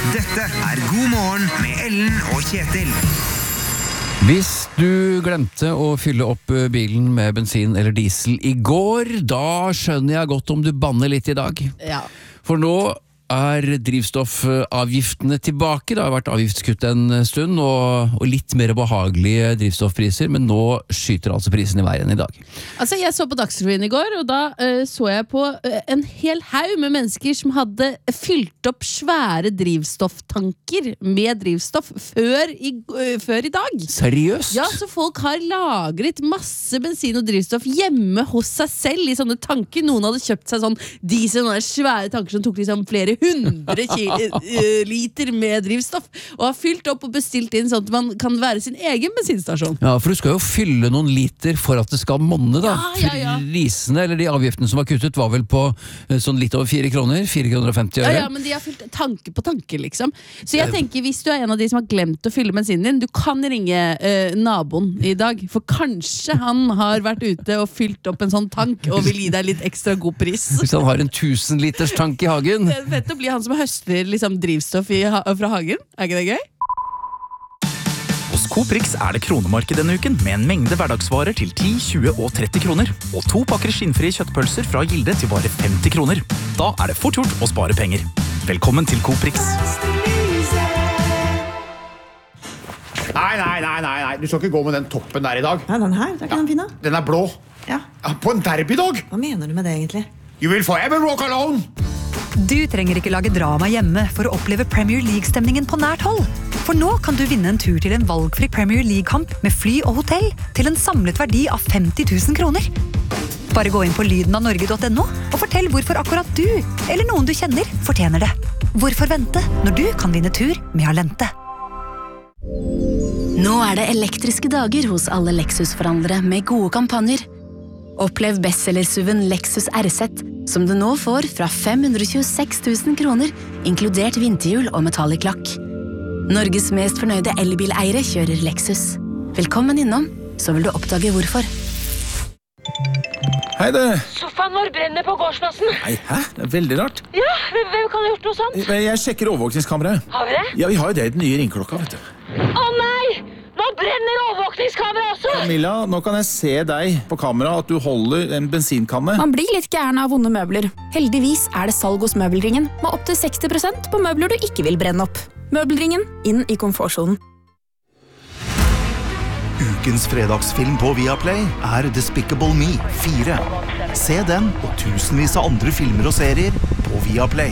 Dette God morgen med Ellen og Kjetil. Hvis du glemte å fylle opp bilen med bensin eller diesel i går, da skjønner jeg godt om du banner litt i dag. Ja. For nå drivstoffavgiftene tilbake. Det har vært avgiftskutt en stund, og litt mer behagelige drivstoffpriser, men nå skyter altså prisen i veien i dag. Altså, jeg så på Dagsrevyen i går, og da så jeg på en hel haug med mennesker som hadde fylt opp svære drivstofftanker med drivstoff før i dag. Seriøst? Ja, så folk har lagret masse bensin og drivstoff hjemme hos seg selv i sånne tanker. Noen hadde kjøpt seg sånn sånne svære tanker som tok liksom flere 100 liter med drivstoff, og har fylt opp og bestilt inn sånn at man kan være sin egen bensinstasjon. Ja, for du skal jo fylle noen liter for at det skal monne da. Ja. Prisene, eller de avgiftene som var kuttet, var vel på sånn litt over 4 kroner, 4,50 øre. Ja, men de har fylt tanke på tanke, liksom. Så jeg tenker, hvis du en av de som har glemt å fylle bensinen din, du kan ringe naboen i dag, for kanskje han har vært ute og fylt opp en sånn tank, og vil gi deg litt ekstra god pris. Hvis han har en 1000 liters tank i hagen. Det er fett å bli han som høster liksom, drivstoff fra hagen. Er ikke det gøy? Hos Coprix det kronemarked denne uken med en mengde hverdagsvarer til 10, 20 og 30 kroner. Og 2 pakker skinnfrie kjøttpølser fra Gilde til bare 50 kroner. Da det fort gjort å spare penger. Velkommen til Coprix. Nei, du skal ikke gå med den toppen der i dag. Nei, den her, det er ikke den fine. Den blå. Ja. På en derbydag. Hva mener du med det egentlig? You will forever walk alone. Du trenger ikke lage drama hjemme for å oppleve Premier League-stemningen på nært hold. For nå kan du vinne en tur til en valgfri Premier League-kamp med fly og hotell til en samlet verdi av 50 000 kroner. Bare gå inn på lydenavnorge.no og fortell hvorfor akkurat du, eller noen du kjenner, fortjener det. Hvorfor vente når du kan vinne tur med Alente? Nå det elektriske dager hos alle Lexus-forhandlere med gode kampanjer. Opplev bestseller-SUV-en Lexus RZ, som du nå får fra 526 000 kroner, inkludert vinterhjul og metallic-lakk. Norges mest fornøyde elbileiere kjører Lexus. Velkommen innom, så vil du oppdage hvorfor. Hei det! Sofaen vår brenner på gårdsplassen. Nei, hæ? Det veldig rart. Ja, hvem kan ha gjort noe sånt? Jeg sjekker overvåkningskameraet. Har vi det? Ja, vi har jo det i den nye ringklokka, vet du. Å nei! Nå brenner overvåkningskamera også! Camilla, nå kan jeg se deg på kamera at du holder en bensinkanne. Man blir litt gæren av vonde møbler. Heldigvis det salg hos Møbelringen, med opp til 60% på møbler du ikke vil brenne opp. Møbelringen, inn i komfortsonen. Ukens fredagsfilm på Viaplay Despicable Me 4. Se den og tusenvis av andre filmer og serier på Viaplay.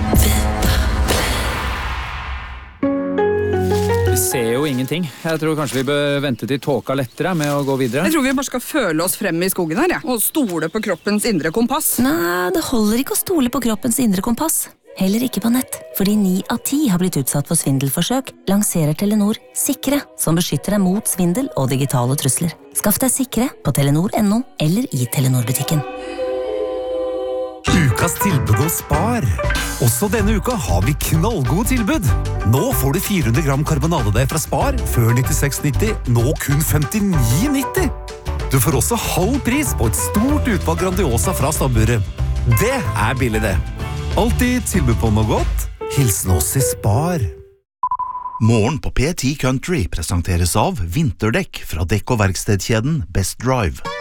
Vi ser jo ingenting. Jeg tror kanskje vi bør vente til tåka lettere med å gå videre. Jeg tror vi bare skal føle oss frem i skogen her, ja. Og stole på kroppens indre kompass. Nei, det holder ikke å stole på kroppens indre kompass. Heller ikke på nett, fordi 9 av 10 har blitt utsatt for svindelforsøk, lanserer Telenor Sikre, som beskytter deg mot svindel og digitale trusler. Skaff deg Sikre på telenor.no eller i Telenor-butikken. Ukas tilbud og spar. Også denne uka har vi knallgode tilbud. Nå får du 400 gram karbonadedeig fra Spar, før 96,90, nå kun 59,90. Du får også halv pris på et stort utvalg Grandiosa fra Stabburet. Det billig det. Alltid tilbud på noe godt. Hilsen oss i Spar. Morgen på P10 Country presenteres av vinterdekk fra dekk- og verkstedkjeden Best Drive.